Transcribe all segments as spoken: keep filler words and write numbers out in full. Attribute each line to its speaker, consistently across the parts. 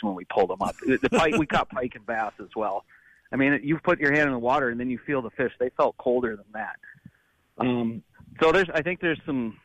Speaker 1: when we pulled them up. The, the pike, we caught pike and bass as well. I mean, you put your hand in the water and then you feel the fish. They felt colder than that. Um, so there's, I think there's some,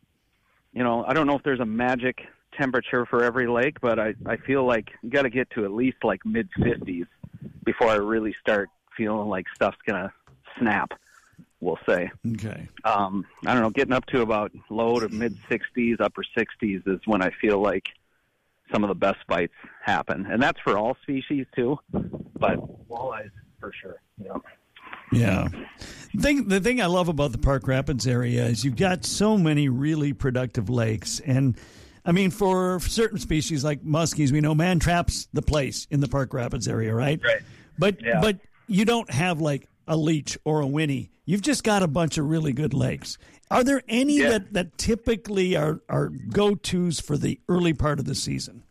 Speaker 1: you know, I don't know if there's a magic temperature for every lake, but I, I feel like you got to get to at least like mid fifties before I really start feeling like stuff's going to snap, we'll say.
Speaker 2: Okay.
Speaker 1: Um, I don't know, getting up to about low to mid sixties, upper sixties is when I feel like some of the best bites happen. And that's for all species too, but walleyes for sure. Yeah.
Speaker 2: Yeah. The thing, the thing I love about the Park Rapids area is you've got so many really productive lakes. And, I mean, for certain species like muskies, we know man traps the place in the Park Rapids area, right?
Speaker 1: Right.
Speaker 2: But,
Speaker 1: yeah.
Speaker 2: but you don't have, like, a leech or a Winnie. You've just got a bunch of really good lakes. Are there any
Speaker 1: yeah.
Speaker 2: that, that typically are, are go-tos for the early part of the season?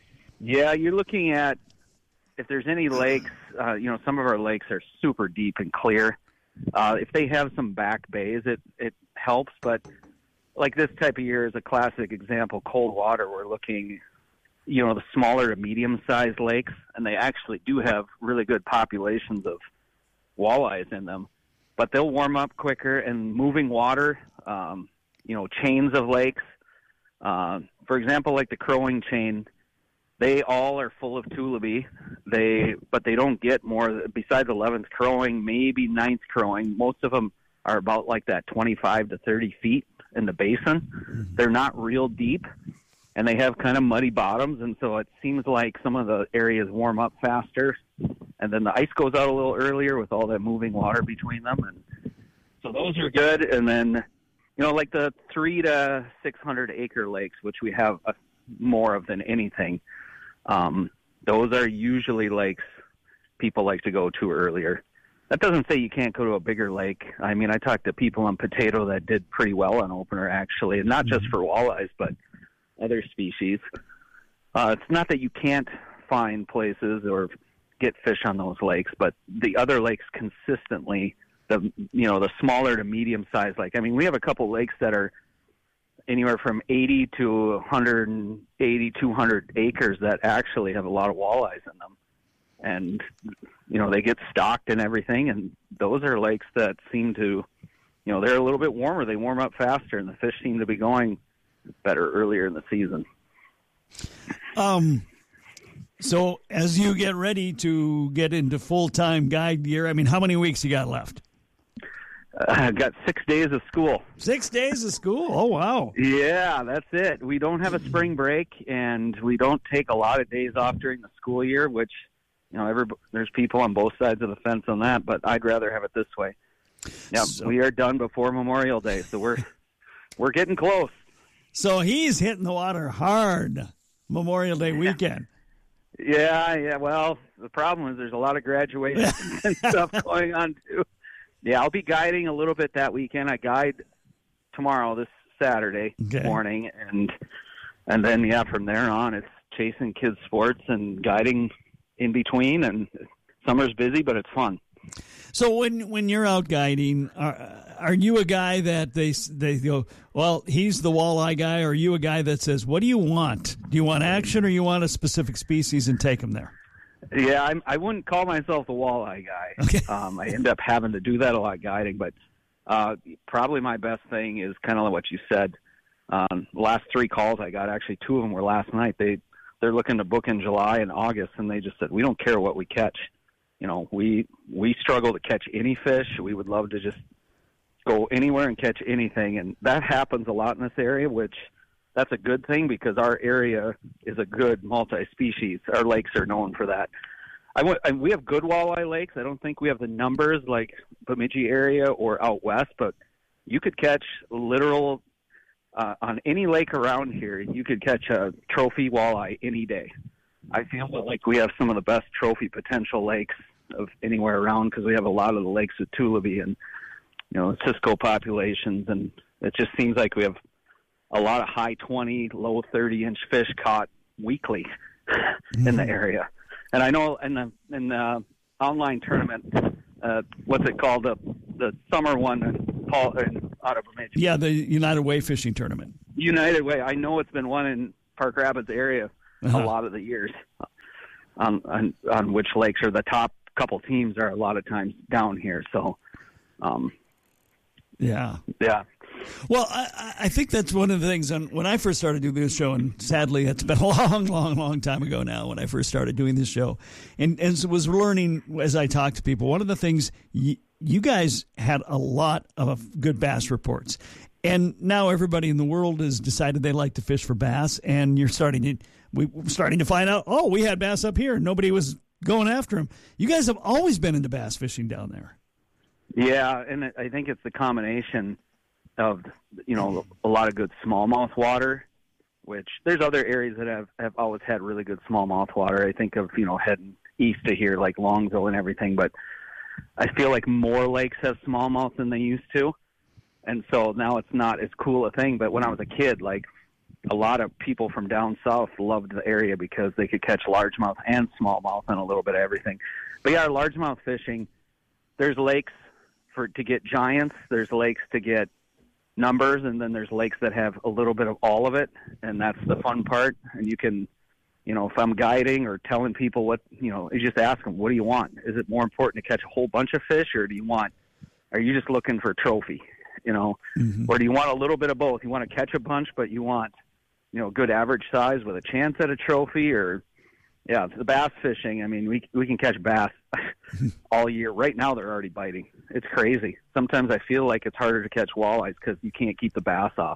Speaker 1: Yeah, you're looking at, if there's any lakes, uh, you know, some of our lakes are super deep and clear. Uh, if they have some back bays, it, it helps. But like this type of year is a classic example, cold water. We're looking, you know, the smaller to medium-sized lakes, and they actually do have really good populations of walleyes in them. But they'll warm up quicker, and moving water, um, you know, chains of lakes. Uh, for example, like the Crowing chain, they all are full of tulipy. They, but they don't get more, besides eleventh Crowing, maybe ninth Crowing. Most of them are about like that twenty-five to thirty feet in the basin. Mm-hmm. They're not real deep, and they have kind of muddy bottoms, and so it seems like some of the areas warm up faster, and then the ice goes out a little earlier with all that moving water between them. And so those are good. And then, you know, like the three to six hundred acre lakes, which we have a, more of than anything. Um, those are usually lakes people like to go to earlier. That doesn't say you can't go to a bigger lake. I mean, I talked to people on Potato that did pretty well on opener, actually, and not just for walleyes, but other species. Uh, it's not that you can't find places or get fish on those lakes, but the other lakes consistently, the you know, the smaller to medium-sized lake. I mean, we have a couple lakes that are anywhere from eighty to one eighty, two hundred acres that actually have a lot of walleyes in them. And, you know, they get stocked and everything, and those are lakes that seem to, you know, they're a little bit warmer. They warm up faster, and the fish seem to be going better earlier in the season.
Speaker 2: Um. So as you get ready to get into full-time guide year, I mean, how many weeks you got left?
Speaker 1: Uh, I've got six days of school.
Speaker 2: Six days of school? Oh, wow.
Speaker 1: Yeah, that's it. We don't have a spring break, and we don't take a lot of days off during the school year, which, you know, every, there's people on both sides of the fence on that, but I'd rather have it this way. Yeah, so, we are done before Memorial Day, so we're we're getting close.
Speaker 2: So he's hitting the water hard Memorial Day weekend.
Speaker 1: Yeah, yeah. Well, the problem is there's a lot of graduations and stuff going on, too. Yeah, I'll be guiding a little bit that weekend. I guide tomorrow, this Saturday okay. morning, and and then, yeah, from there on, it's chasing kids' sports and guiding in between, and summer's busy, but it's fun.
Speaker 2: So when when you're out guiding, are, are you a guy that they they go, well, he's the walleye guy, or are you a guy that says, what do you want? Do you want action, or you want a specific species and take them there?
Speaker 1: Yeah, I'm, I wouldn't call myself the walleye guy.
Speaker 2: Okay.
Speaker 1: Um, I end up having to do that a lot guiding, but uh, probably my best thing is kind of what you said. Um, the last three calls I got, actually two of them were last night. They, they're looking to book in July and August, and they just said, we don't care what we catch. You know, we we struggle to catch any fish. We would love to just go anywhere and catch anything, and that happens a lot in this area, which that's a good thing because our area is a good multi-species. Our lakes are known for that. I w- I, we have good walleye lakes. I don't think we have the numbers like Bemidji area or out west, but you could catch literal uh, on any lake around here. You could catch a trophy walleye any day. I feel like we have some of the best trophy potential lakes of anywhere around because we have a lot of the lakes with tulipy and, you know, Cisco populations, and it just seems like we have a lot of high twenty, low thirty inch fish caught weekly mm-hmm. in the area. And I know in the in the online tournament, uh, what's it called, the the summer one in Paul in out of Bemidji.
Speaker 2: Yeah, the United Way fishing tournament.
Speaker 1: United Way. I know it's been one in Park Rapids area uh-huh. a lot of the years. on, on on which lakes, or the top couple teams are a lot of times down here. So, um,
Speaker 2: yeah,
Speaker 1: yeah.
Speaker 2: Well, I, I think that's one of the things. On, when I first started doing this show, and sadly, it's been a long, long, long time ago now when I first started doing this show, and, and was learning as I talked to people, one of the things y- you guys had a lot of good bass reports. And now everybody in the world has decided they like to fish for bass, and you're starting to we, we're starting to find out, oh, we had bass up here. Nobody was going after them. You guys have always been into bass fishing down there.
Speaker 1: Yeah, and I think it's the combination of, you know, a lot of good smallmouth water, which there's other areas that have, have always had really good smallmouth water. I think of, you know, heading east of here, like Longville and everything, but I feel like more lakes have smallmouth than they used to. And so now it's not as cool a thing. But when I was a kid, like, a lot of people from down south loved the area because they could catch largemouth and smallmouth and a little bit of everything. But yeah, largemouth fishing, there's lakes for to get giants, there's lakes to get numbers, and then there's lakes that have a little bit of all of it, and that's the fun part. And you can, you know, if I'm guiding or telling people what, you know, you just ask them, what do you want? Is it more important to catch a whole bunch of fish, or do you want, are you just looking for a trophy, you know, mm-hmm. or do you want a little bit of both? You want to catch a bunch, but you want, you know, good average size with a chance at a trophy? Or, yeah, the bass fishing, I mean, we we can catch bass all year. Right now they're already biting. It's crazy. Sometimes I feel like it's harder to catch walleyes because you can't keep the bass off.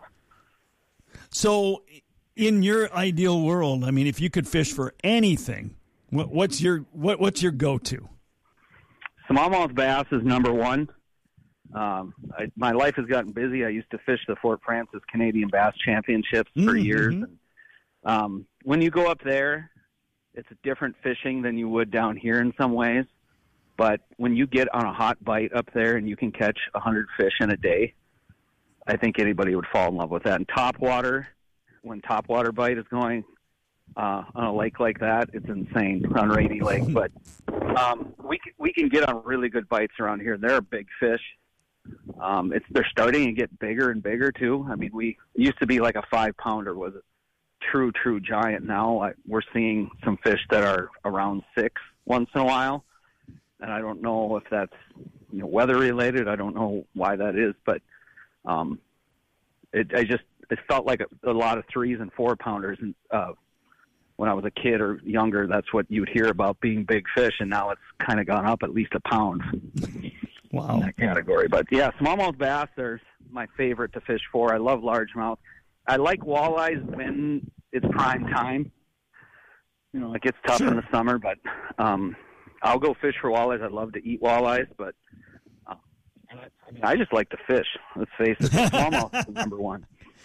Speaker 2: So in your ideal world, I mean, if you could fish for anything, what, what's your what what's your go-to?
Speaker 1: Smallmouth bass is number one. Um, I, my life has gotten busy. I used to fish the Fort Francis Canadian Bass Championships for
Speaker 2: mm-hmm.
Speaker 1: years. And, um, when you go up there, it's a different fishing than you would down here in some ways. But when you get on a hot bite up there and you can catch one hundred fish in a day, I think anybody would fall in love with that. And topwater, when topwater bite is going uh, on a lake like that, it's insane on Rainy Lake. But um, we we can get on really good bites around here. They're big fish. Um, it's they're starting to get bigger and bigger too. I mean, we it used to be like a five pounder was a true true giant. Now I, we're seeing some fish that are around six once in a while, and I don't know if that's, you know, weather related. I don't know why that is, but um, it I just it felt like a, a lot of threes and four pounders. And uh, when I was a kid or younger, that's what you would hear about being big fish, and now it's kind of gone up at least a pound.
Speaker 2: Wow.
Speaker 1: In that category. But yeah, smallmouth bass are my favorite to fish for. I love largemouth. I like walleyes when it's prime time. You know, it gets tough sure. in the summer, but um, I'll go fish for walleyes. I love to eat walleyes, but uh, I, mean, I just like to fish. Let's face it, smallmouth is number one.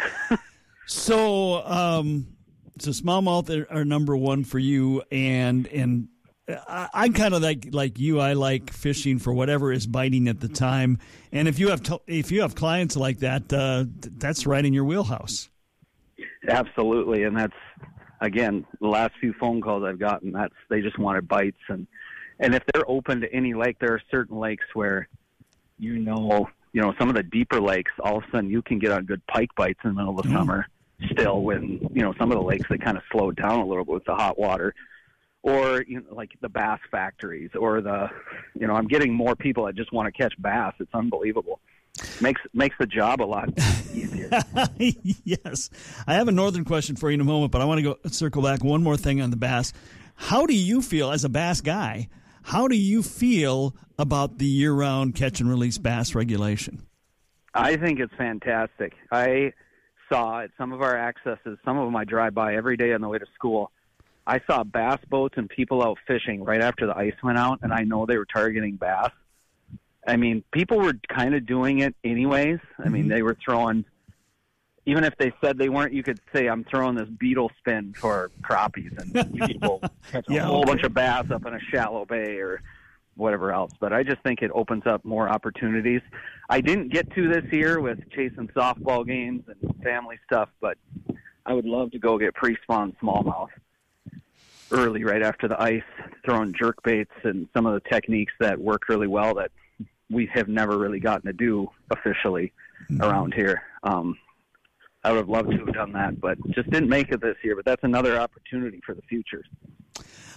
Speaker 2: so, um, so smallmouth are, are number one for you, and and. I, I'm kind of like like you. I like fishing for whatever is biting at the time, and if you have t- if you have clients like that, uh, th- that's right in your wheelhouse.
Speaker 1: Absolutely, and that's again the last few phone calls I've gotten. That's they just wanted bites, and and if they're open to any lake, there are certain lakes where you know you know some of the deeper lakes. All of a sudden, you can get on good pike bites in the middle of the mm. summer. Still, when you know some of the lakes that kind of slowed down a little bit with the hot water. Or, you know, like the bass factories, or the, you know, I'm getting more people that just want to catch bass. It's unbelievable. Makes makes the job a lot easier.
Speaker 2: Yes. I have a northern question for you in a moment, but I want to go circle back one more thing on the bass. How do you feel, as a bass guy, how do you feel about the year-round catch and release bass regulation?
Speaker 1: I think it's fantastic. I saw at some of our accesses, some of them I drive by every day on the way to school, I saw bass boats and people out fishing right after the ice went out, and I know they were targeting bass. I mean, people were kind of doing it anyways. I mean, mm-hmm. they were throwing, even if they said they weren't, you could say, I'm throwing this beetle spin for crappies, and people catch a yeah, whole okay. bunch of bass up in a shallow bay or whatever else. But I just think it opens up more opportunities. I didn't get to this year with chasing softball games and family stuff, but I would love to go get pre-spawn smallmouth early, right after the ice, throwing jerk baits and some of the techniques that work really well that we have never really gotten to do officially mm-hmm. around here. Um, I would have loved to have done that, but just didn't make it this year. But that's another opportunity for the future.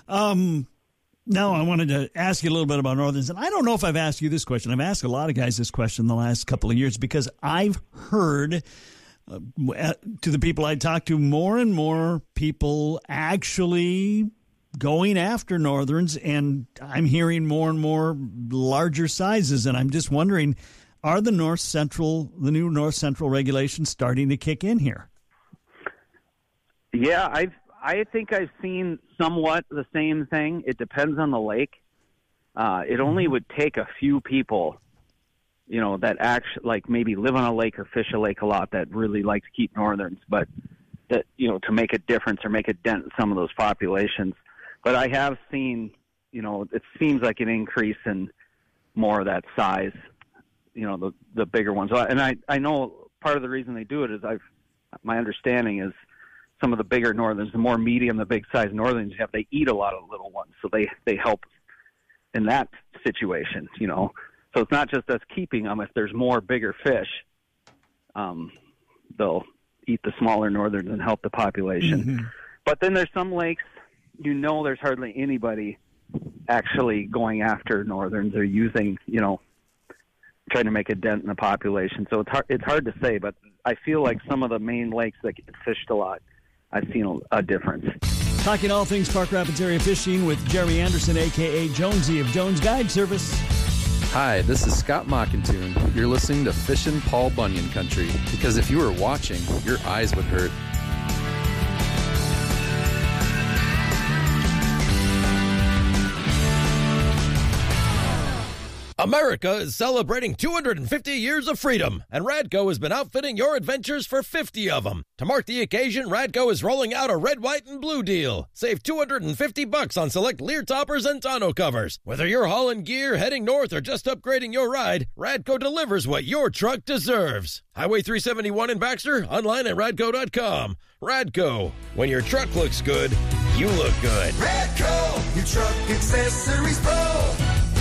Speaker 2: Um, now I wanted to ask you a little bit about Northerns, and I don't know if I've asked you this question. I've asked a lot of guys this question the last couple of years because I've heard uh, to the people I talk to, more and more people actually going after Northerns, and I'm hearing more and more larger sizes, and I'm just wondering, are the North Central, the new North Central regulations starting to kick in here?
Speaker 1: Yeah, I've I think I've seen somewhat the same thing. It depends on the lake. Uh, it only would take a few people, you know, that actually like maybe live on a lake or fish a lake a lot that really like to keep Northerns, but that, you know, to make a difference or make a dent in some of those populations. But I have seen, you know, it seems like an increase in more of that size, you know, the the bigger ones. And I, I know part of the reason they do it is I've my understanding is some of the bigger Northerns, the more medium, the big size Northerns you have, they eat a lot of little ones. So they, they help in that situation, you know. So it's not just us keeping them. If there's more bigger fish, um, they'll eat the smaller Northerns and help the population. Mm-hmm. But then there's some lakes, you know, there's hardly anybody actually going after Northerns or using, you know, trying to make a dent in the population. So it's hard, it's hard to say, but I feel like some of the main lakes that get fished a lot, I've seen a, a difference.
Speaker 2: Talking all things Park Rapids area fishing with Jeremy Anderson, a k a. Jonesy of Jones Guide Service.
Speaker 3: Hi, this is Scott Mockentune. You're listening to Fishin' Paul Bunyan Country, because if you were watching, your eyes would hurt.
Speaker 4: America is celebrating two hundred fifty years of freedom, and Radco has been outfitting your adventures for fifty of them. To mark the occasion, Radco is rolling out a red, white, and blue deal. Save two hundred fifty bucks on select Lear toppers and tonneau covers. Whether you're hauling gear, heading north, or just upgrading your ride, Radco delivers what your truck deserves. Highway three seventy-one in Baxter, online at radco dot com. Radco, when your truck looks good, you look good.
Speaker 5: Radco, your truck accessories pro.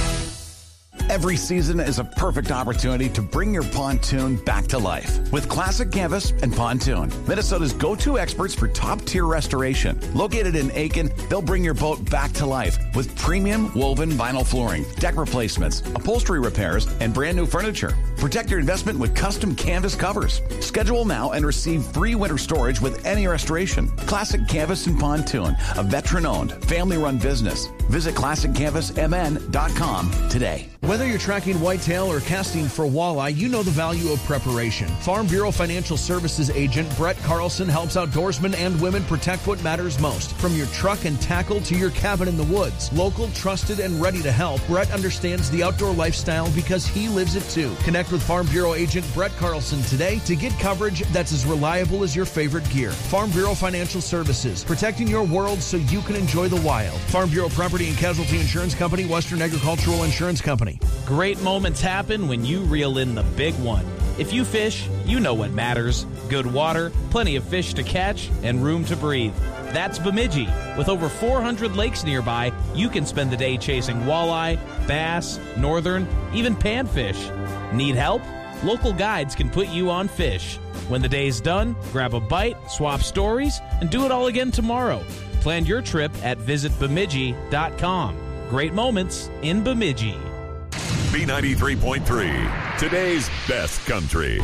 Speaker 6: Every season is a perfect opportunity to bring your pontoon back to life with Classic Canvas and Pontoon, Minnesota's go-to experts for top-tier restoration. Located in Aiken, they'll bring your boat back to life with premium woven vinyl flooring, deck replacements, upholstery repairs, and brand new furniture. Protect your investment with custom canvas covers. Schedule now and receive free winter storage with any restoration. Classic Canvas and Pontoon, a veteran-owned, family-run business. Visit classic canvas m n dot com today.
Speaker 7: Whether you're tracking whitetail or casting for walleye, you know the value of preparation. Farm Bureau Financial Services agent Brett Carlson helps outdoorsmen and women protect what matters most. From your truck and tackle to your cabin in the woods. Local, trusted, and ready to help, Brett understands the outdoor lifestyle because he lives it too. Connect with Farm Bureau agent Brett Carlson today to get coverage that's as reliable as your favorite gear. Farm Bureau Financial Services, protecting your world so you can enjoy the wild. Farm Bureau Property and Casualty Insurance Company, Western Agricultural Insurance Company.
Speaker 8: Great moments happen when you reel in the big one. If you fish, you know what matters. Good water, plenty of fish to catch, and room to breathe. That's Bemidji. With over four hundred lakes nearby, you can spend the day chasing walleye, bass, northern, even panfish. Need help? Local guides can put you on fish. When the day's done, grab a bite, swap stories, and do it all again tomorrow. Plan your trip at visit bemidji dot com. Great moments in Bemidji.
Speaker 9: B ninety-three point three, today's best country.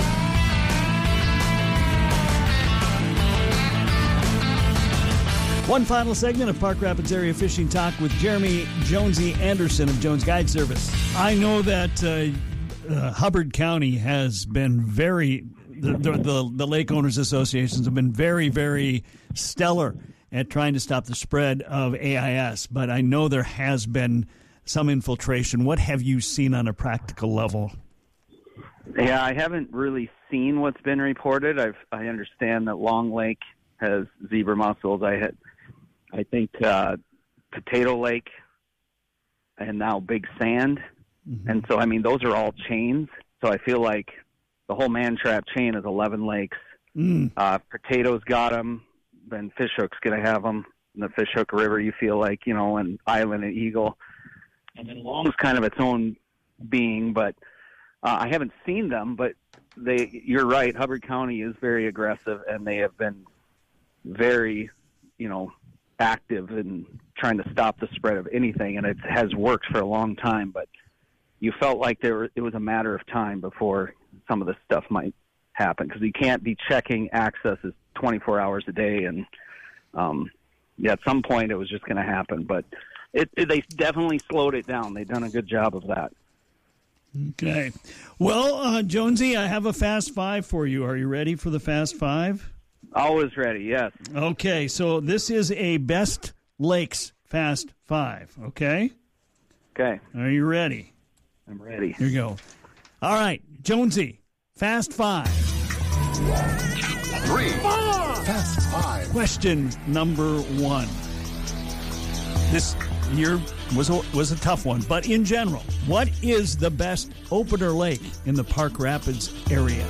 Speaker 2: One final segment of Park Rapids Area Fishing Talk with Jeremy Jonesy Anderson of Jones Guide Service. I know that uh, uh, Hubbard County has been very, the, the, the, the lake owners associations have been very, very stellar at trying to stop the spread of A I S, but I know there has been some infiltration. What have you seen on a practical level?
Speaker 1: Yeah, I haven't really seen what's been reported. I've I understand that Long Lake has zebra mussels. I had, I think, uh, Potato Lake, and now Big Sand, mm-hmm. and so I mean those are all chains. So I feel like the whole man trap chain is eleven lakes. Mm. Uh, Potatoes got them. Then Fishhook's going to have them. In the Fishhook River, you feel like, you know, and Island and Eagle. And then Long's kind of its own being, but uh, I haven't seen them. But they, you're right, Hubbard County is very aggressive, and they have been very, you know, active in trying to stop the spread of anything, and it has worked for a long time. But you felt like there were, it was a matter of time before some of this stuff might happen, because you can't be checking accesses twenty-four hours a day. And um, yeah, at some point it was just going to happen. But it, it, they definitely slowed it down. They've done a good job of that.
Speaker 2: Okay. Well, uh, Jonesy, I have a Fast Five for you. Are you ready for the Fast Five?
Speaker 1: Always ready, yes.
Speaker 2: Okay, so this is a Best Lakes Fast Five, okay?
Speaker 1: Okay.
Speaker 2: Are you ready?
Speaker 1: I'm ready.
Speaker 2: Here you go. All right, Jonesy, Fast Five.
Speaker 5: Three. Fast Five.
Speaker 2: Question number one. This year was a, was a tough one, but in general, what is the best opener lake in the Park Rapids area?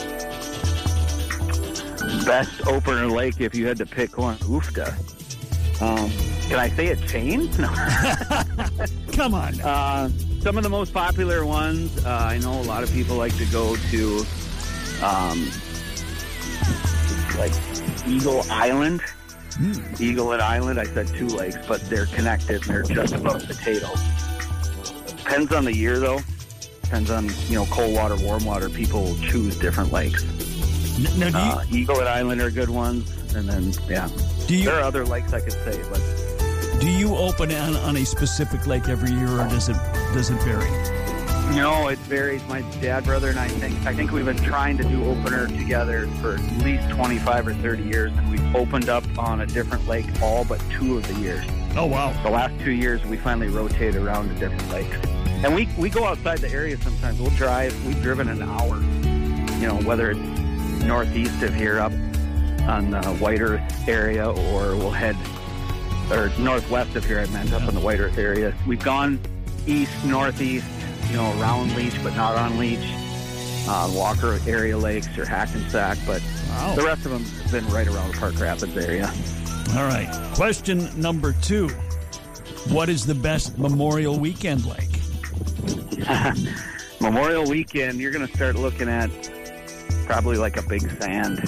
Speaker 1: Best opener lake, if you had to pick one, Oofta. Um, can I say a chain? No.
Speaker 2: Come on.
Speaker 1: Uh, some of the most popular ones, uh, I know a lot of people like to go to, um, like Eagle Island. Mm. Eagle and Island, I said two lakes, but they're connected and they're just above Potato. Depends on the year, though. Depends on, you know, cold water, warm water. People will choose different lakes.
Speaker 2: Now, do you,
Speaker 1: uh, Eagle and Island are good ones, and then, yeah.
Speaker 2: Do you,
Speaker 1: there are other lakes I could say, but...
Speaker 2: Do you open on, on a specific lake every year, or does it does it vary?
Speaker 1: No, it varies. My dad, brother, and I think I think we've been trying to do opener together for at least twenty-five or thirty years, and we've opened up on a different lake all but two of the years.
Speaker 2: Oh, wow.
Speaker 1: The last two years, we finally rotate around to different lakes. And we, we go outside the area sometimes. We'll drive. We've driven an hour, you know, whether it's northeast of here up on the White Earth area, or we'll head, or northwest of here, I meant, up in the White Earth area. We've gone east, northeast, you know, around Leech, but not on Leech, uh, Walker area lakes or Hackensack, but wow. The rest of them have been right around the Park Rapids area.
Speaker 2: All right. Question number two. What is the best Memorial Weekend lake?
Speaker 1: Memorial Weekend, you're going to start looking at probably like a Big Sand.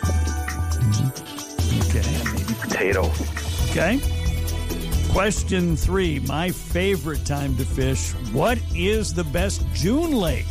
Speaker 2: Okay.
Speaker 1: And maybe Potato.
Speaker 2: Okay. Question three. My favorite time to fish. What is the best June lake?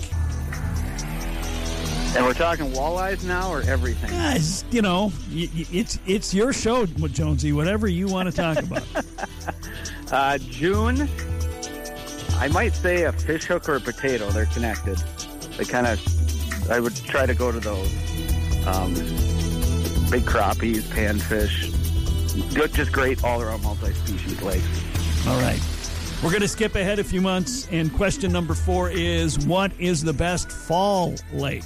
Speaker 1: And we're talking walleyes now, or everything?
Speaker 2: Yeah, it's, you know, it's it's your show, Jonesy. Whatever you want to talk about.
Speaker 1: uh, June, I might say a fish hook or a potato. They're connected. They kind of, I would try to go to those. Um, big crappies, panfish. Good, just great all-around multi-species lakes.
Speaker 2: All right. We're going to skip ahead a few months, and question number four is, what is the best fall lake?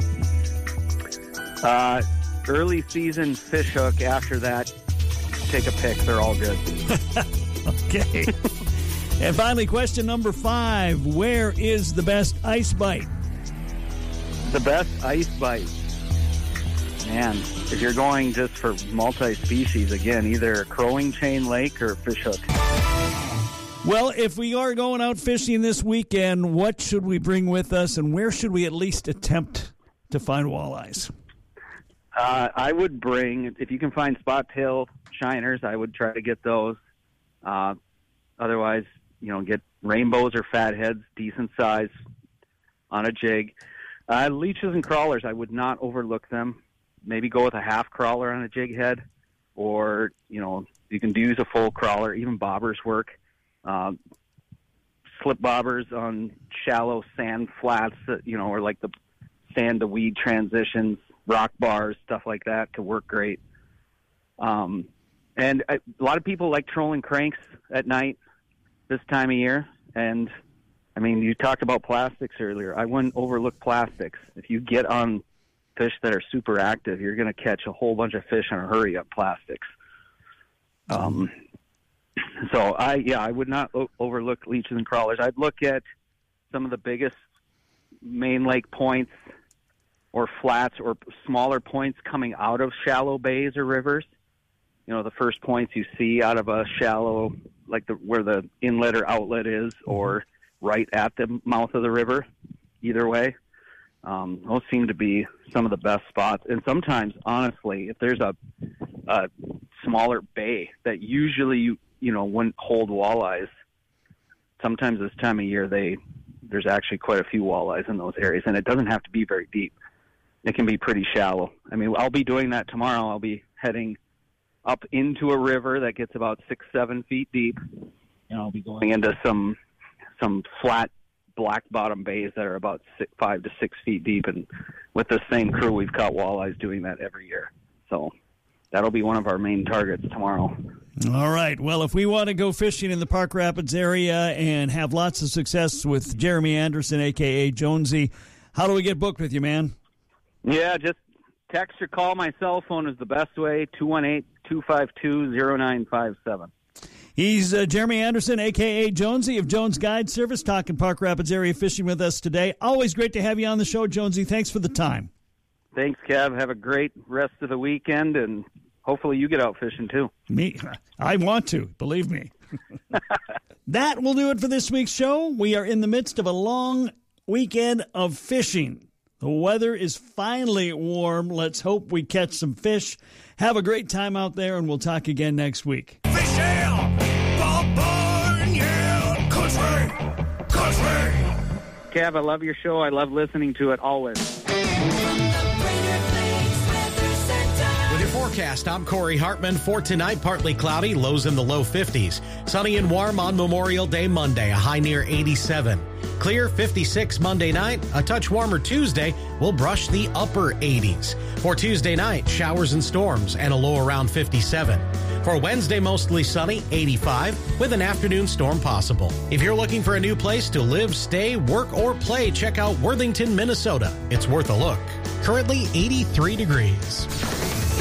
Speaker 1: Uh, early season fish hook. After that, take a pick. They're all good.
Speaker 2: Okay. And finally, question number five, where is the best ice bite?
Speaker 1: The best ice bite. Man, if you're going just for multi-species, again, either a crowing chain lake or fish hook.
Speaker 2: Well, if we are going out fishing this weekend, what should we bring with us, and where should we at least attempt to find walleyes?
Speaker 1: Uh, I would bring, if you can find spot tail shiners, I would try to get those. Uh, otherwise, you know, get rainbows or fatheads, decent size on a jig. Uh, leeches and crawlers, I would not overlook them. Maybe go with a half crawler on a jig head, or, you know, you can use a full crawler. Even bobbers work. Uh, slip bobbers on shallow sand flats, that, you know, or like the sand to weed transitions, rock bars, stuff like that could work great. Um, and I, a lot of people like trolling cranks at night this time of year. And, I mean, you talked about plastics earlier. I wouldn't overlook plastics. If you get on fish that are super active, you're going to catch a whole bunch of fish on a hurry-up plastics. Um, so, I yeah, I would not o- overlook leeches and crawlers. I'd look at some of the biggest main lake points or flats or smaller points coming out of shallow bays or rivers. You know, the first points you see out of a shallow, like the where the inlet or outlet is, or right at the mouth of the river, either way. Um, those seem to be some of the best spots. And sometimes, honestly, if there's a, a smaller bay that usually you you know wouldn't hold walleyes. Sometimes this time of year they there's actually quite a few walleyes in those areas, and it doesn't have to be very deep. It can be pretty shallow. I mean, I'll be doing that tomorrow. I'll be heading up into a river that gets about six, seven feet deep, and I'll be going into some some flat black bottom bays that are about six, five to six feet deep. And with the same crew, we've caught walleyes doing that every year. So that'll be one of our main targets tomorrow.
Speaker 2: All right. Well, if we want to go fishing in the Park Rapids area and have lots of success with Jeremy Anderson, a k a. Jonesy, how do we get booked with you, man?
Speaker 1: Yeah, just text or call. My cell phone is the best way, two one eight, two five two, zero nine five seven.
Speaker 2: He's uh, Jeremy Anderson, a k a. Jonesy of Jones Guide Service, talking Park Rapids area fishing with us today. Always great to have you on the show, Jonesy. Thanks for the time.
Speaker 1: Thanks, Kev. Have a great rest of the weekend, and hopefully you get out fishing, too.
Speaker 2: Me? I want to, believe me. That will do it for this week's show. We are in the midst of a long weekend of fishing. The weather is finally warm. Let's hope we catch some fish. Have a great time out there, and we'll talk again next week.
Speaker 5: Fish ale, Bunyan country, country.
Speaker 1: Kev, I love your show. I love listening to it always.
Speaker 10: With your forecast, I'm Corey Hartman. For tonight, partly cloudy, lows in the low fifties. Sunny and warm on Memorial Day Monday, a high near eighty-seven. Clear fifty-six Monday night, a touch warmer Tuesday will brush the upper eighties. For Tuesday night, showers and storms and a low around fifty-seven. For Wednesday, mostly sunny, eighty-five, with an afternoon storm possible. If you're looking for a new place to live, stay, work, or play, check out Worthington, Minnesota. It's worth a look. Currently eighty-three degrees.